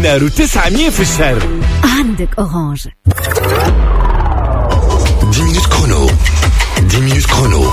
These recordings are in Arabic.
دينار و900 في الشهر. عندك أورانج. 10 minutes chrono. 10 minutes chrono.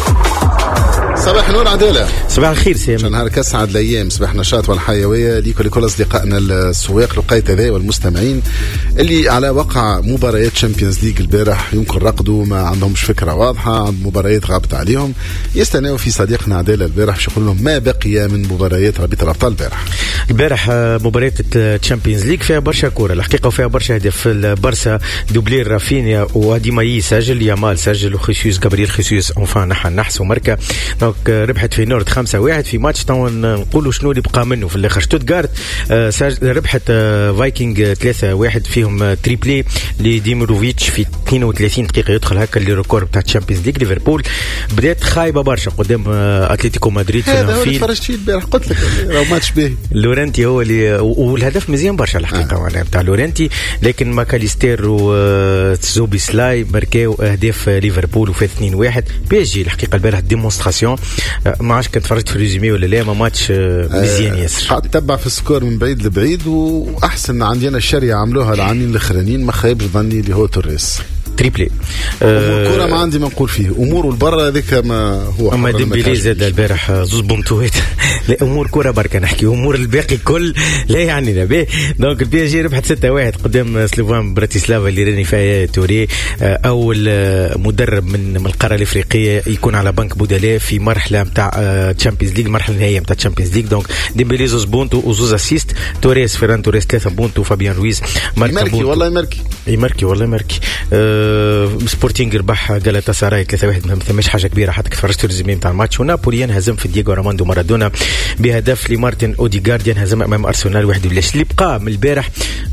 صباح نور عدالة. صباح الخير سيم. نهارك أسعد الأيام. صباح نشاط والحيوية ليك ولكل أصدقائنا السواق لقيت ذا والمستمعين اللي على وقع مباريات تشامبيونز ليج البارح يمكن رقدوا ما عندهمش فكرة واضحة عن مباريات غابت عليهم. يستناوا في صديقنا عدالة البارح باش يقول لهم ما بقي من مباريات رابطة الأبطال البارح مباريات التشامبيونز ليج فيها برشا كورة الحقيقة وفيها برشا هدف. البارسا دوبلير رافينيا وديماي سجل يامال سجل وخيسوس جابرييل خيسوس اونفان نحس وماركا. دونك ربحت في نورد 5-1 في ماتش تو نقولوا شنو اللي بقى منه في الاخر. شتوتغارت ربحت فايكنج 3-1 فيهم تريبلي لديميروفيتش في 32 دقيقة يدخل هكا اللي ريكورد بتاع الشامبيونز ليج. ليفربول بدات خايبة برشا قدام اتلتيكو مدريد في هذا هو اللي فرجت فيه البارح قلت لك راهو ماتش باهي. لورنتي هو اللي والهدف مزيان برشا الحقيقة معناها بتاع لورنتي لكن ماكاليستير وزوبي سلاي ماركاو اهداف ليفربول وفات 2-1. بي اس جي الحقيقة البارح ديمونستراسيون ما عادش كنت فرجت في الريزومي ولا لا ما ماتش مزيان ياسر. قاعد تتبع في السكور من بعيد لبعيد واحسن عندي انا الشريعة عملوها العامين الاخرانيين ما خايبش ظني اللي هو توريس تريبلي. الكرة ما عندي ما نقول فيه أمور والبرة هذيك ما هو أما ديمبيلي زاد البارح زوز بومتوات لا أمور كرة بركة نحكي أمور الباقي كل لا يعني نبي. دونك البي اس جي ربحت 6-1 قدام سلوفان براتيسلافا اللي راني فيها توري أول مدرب من القارة الأفريقية يكون على بنك بدلاء في مرحلة متاع تشامبيونز ليج المرحلة النهائية متاع تشامبيونز ليج. دونك ديمبيلي زوز بونتو وزوز اسيست توريس فيران توريس 3 بونتو فابيان رويز ماركي والله يماركي والله ماركي. سبورتينغ ربح غالاتا سراي 3-1 ما ثماش حاجه كبيره حتى كفرجت الريزومي نتاع الماتش. ونابوليان هزم في دييغو راموندو مارادونا بهدف لمارتن اوديغارديان هزم امام ارسنال 1-0. اللي بقى من البارح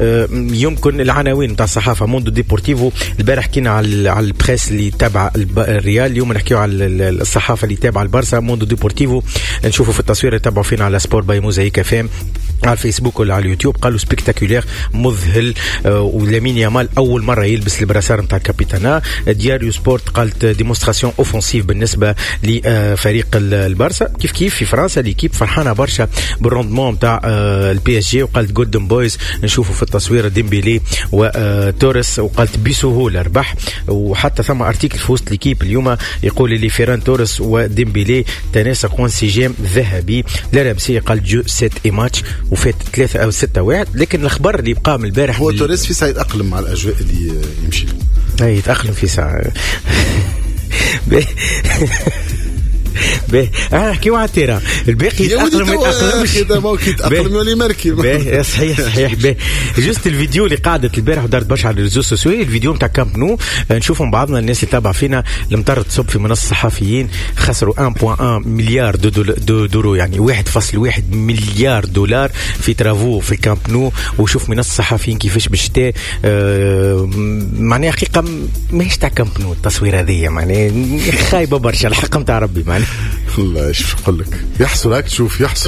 يمكن العناوين نتاع الصحافه موندو ديبورتيفو البارح كنا على البريس اللي تابع الريال اليوم نحكيو على الصحافه اللي تابعه البارسا موندو ديبورتيفو نشوفوا في التصوير تابعوا فينا على سبور باي موزايك فام على الفيسبوك ولا على اليوتيوب. قالوا سبيكتاكولير مذهل ولامين يامال اول مره يلبس البراسار نتاع الكابيتانا. دياريو سبورت قالت ديمونستراسيون اوفنسيف بالنسبه لفريق البارسا. كيف في فرنسا ليكيب فرحانه برشا بالروندمون نتاع البي اس جي وقالت جولدن بويز نشوفوا في التصوير ديمبيلي وتوريس وقالت بسهوله ربح. وحتى ثم ارتيكل في وسط ليكيب اليوم يقول لي فيران توريس وديمبيلي تناسق وانسجام ذهبي. لارامسي قال جو سيت اي ماتش وفات 3 أو 6-1. لكن الأخبار اللي بقى من البارح هو توريس في ساعة يتأقلم مع الأجواء اللي يمشي هاي يتأقلم في ساعة احكيو على التيران الباقي يتأقلم ما يتأقلمش كذا ممكن يتأقلم ولا يمركب صحيح جوست الفيديو اللي قعدت البارح ودارت برشا على الريزو سوسيو الفيديو نتاع كامب نو نشوفهم بعضنا الناس اللي تابع فينا المطر تصب في منصة الصحفيين خسروا 1.1 مليار دولار يعني 1.1 مليار دولار في ترافو في الكامب نو. وشوف منصة الصحفيين كيفاش بالشتاء معناها حقيقة ماهيش تاع كامب نو التصوير هذه معناها خايبة برشا الحق نتاع ربي معناها والله ايش نقول لك يحصل هاك تشوف يحصل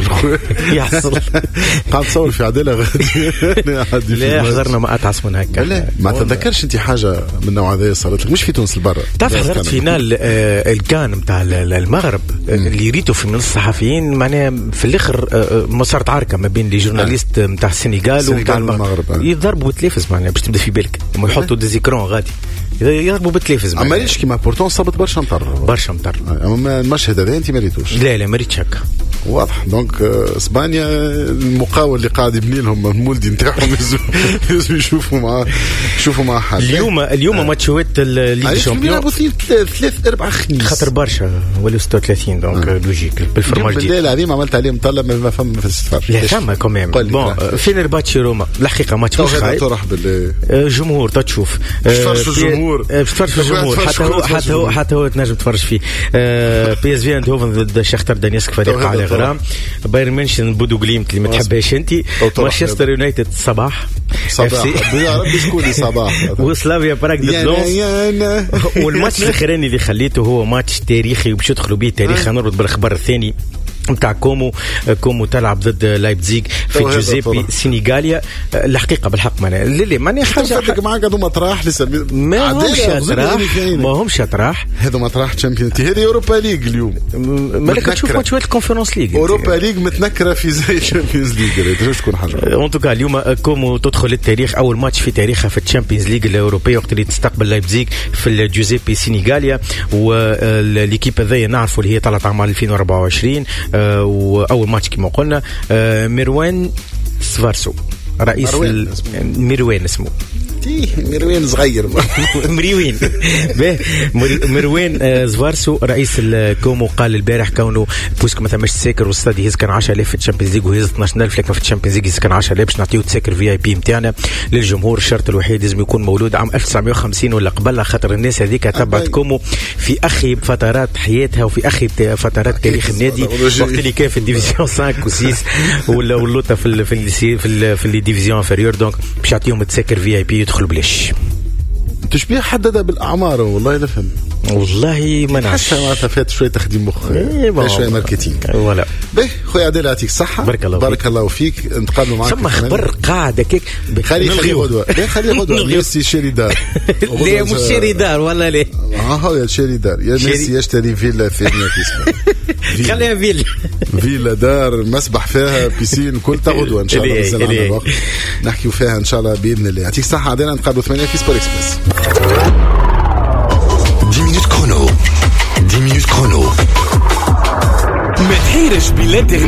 قاعد تصور في عدالة غادي لا حضرنا ما اتعس من هكا. لا ما تذكرش انت حاجه من النوع هذا صارت لك مش في تونس البرة تعرف حضرت فينال الكان نتاع المغرب اللي ريتو في من الصحفيين معناها في الاخر صارت عركه ما بين لي جورناليست نتاع السنغال ونتاع المغرب يضربوا بالتلفز معناها باش تبدا في بالك لما يحطوا ديزيكرون غادي يضربوا بالتلفز اما ليش كيما بورتون صابت برشا مطر اما المشهد هذا انت ما ريتوش. لا ما ريتش هكا واضح. دونك اسبانيا المقاول اللي قاعد يبني لهم المولدي نتاعهم لازم يشوفوا مع حد. اليوم ماتشات الليغ شامبيون يلعبوا 3-4 خميس خاطر برشا ولا 36 دونك لوجيك بالفرماج دي العظيم عملت عليهم طلع ما فهم في السفر لا فما كمان بون فينرباتشي روما الحقيقه ماتش مش خايب تروح بالجمهور تشوف تفرج في الجمهور حتى هو تنجم تفرج فيه. بي اس في اندهوفن ضد شختار دانيسك فريق على غرام. بايرن ميونخ بودو غليمت اللي ما تحبهاش انت. مانشستر يونايتد صباح يا ربي شكون صباح وسلافيا براغ ضد لونس. والماتش الاخراني اللي خليته هو ماتش تاريخي وباش يدخلوا به تاريخ. نربط بالاخبار الثاني متاع كومو تلعب ضد لايبزيغ في جوزيبي سينيغاليا. الحقيقه بالحق ماني حاجه معاك هذو مطرح لسه ما همش اطراح هذو مطرح تشامبيونز هذه اوروبا ليج اليوم. مالك تشوف ماتشات الكونفرنس ليج اوروبا ليج متنكره في زي تشامبيونز ليج تجوز تكون حاجه. اون توكا اليوم كومو تدخل للتاريخ اول ماتش في تاريخها في الشامبيونز ليج الاوروبيه وقت اللي تستقبل لايبزيغ في الجوزيبي سينيغاليا. والليكيب هذيا نعرفوا اللي هي طلعت عام 2024 واول ماتش كما قلنا مروان سفارسو رئيس مروان اسمه مروان صغير مروان زفارسو رئيس الكومو قال البارح كونه بوسك ما ثماش تساكر والاستاد يهز كان 10,000 في الشامبيونز ليج وهز 12,000 لكن في الشامبيونز ليج يهز كان 10,000 باش نعطيو تساكر في اي بي نتاعنا للجمهور. الشرط الوحيد لازم يكون مولود عام 1950 ولا قبل خاطر الناس هذيك تبعت كومو في اخي فترات حياتها وفي اخي فترات تاريخ النادي وقت اللي كان في الديفيزيون 5 و6 ولا ولوطه في الديفيزيون انفيريور. دونك باش يعطيهم تساكر في اي بي يدخلوا بلاش. تشبيه حددها بالاعمار والله لا فهم والله ما نعرفش معناتها فات شويه تخديم مخ شويه ماركتينغ ولا باهي خويا عادل يعطيك الصحه بارك الله فيك نتقابلوا معاك ثم خبر قاعده كيك خلي غدوه ميسي شاري دار لا مش شاري دار ولا لا هو شاري دار يا ميسي يشتري فيلا ثانيه في اسمها خليها فيلا دار مسبح فيها بيسين كل غدوه ان شاء الله نزل على الوقت نحكيو فيها ان شاء الله باذن الله. يعطيك الصحه عادل نتقابلوا 8 في سبور اكسبريس. 10 minutes chrono. ما تحيرش بالانترنت